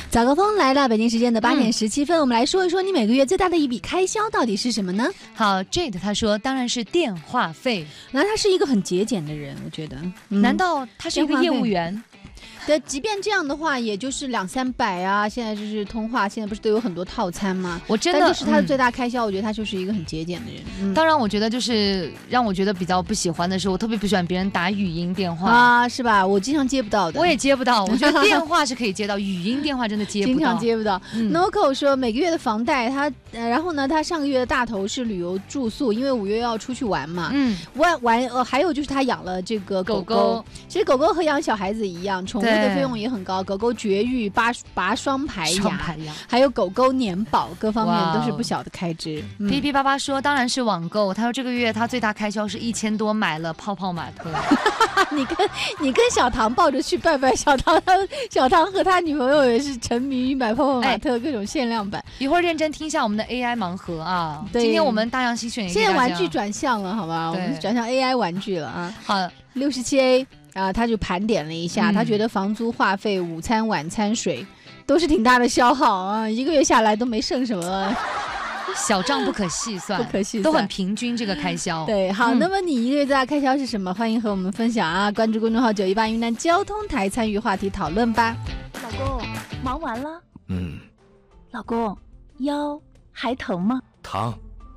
早高峰来了，北京时间的8点17分，我们来说一说你每个月最大的一笔开销到底是什么呢？ 好 ，Jade 他说当然是电话费。 那他是一个很节俭的人，我觉得。 难道他是一个业务员？ 对，即便这样的话，也就是200-300啊。现在就是通话，现在不是都有很多套餐吗？ 我真的， 但这是他的最大开销。我觉得他就是一个很节俭的人。 当然，我觉得就是让我觉得比较不喜欢的是，我特别不喜欢别人打语音电话啊，是吧？我经常接不到的。 我也接不到，我觉得电话是可以接到，语音电话真的接不到， 经常接不到。Noco 说每个月的房贷他，然后呢，他上个月的大头是旅游住宿，因为5月要出去玩嘛。还有就是他养了这个狗狗。其实狗狗和养小孩子一样，宠物的费用也很高。狗狗绝育、拔双排牙，还有狗狗年保，各方面都是不小的开支。 PP88说当然是网购，他说这个月他最大开销是1000多买了泡泡玛特。 你跟小唐抱着去拜拜，小唐和他女朋友也是沉迷于买泡泡玛特各种限量版。 一会儿认真听一下我们的 AI 盲盒啊。今天我们大洋新选， 现在玩具转向了，好吧？我们转向 AI 玩具了啊。 好 ，67A。他就盘点了一下，他觉得房租、话费、午餐、晚餐、水都是挺大的消耗啊，一个月下来都没剩什么。 小账不可细算，都很平均这个开销。 对，好，那么你一个月最大开销是什么？欢迎和我们分享啊！关注公众号918云南交通台，参与话题讨论吧。 老公，忙完了？老公，腰还疼吗？ 疼。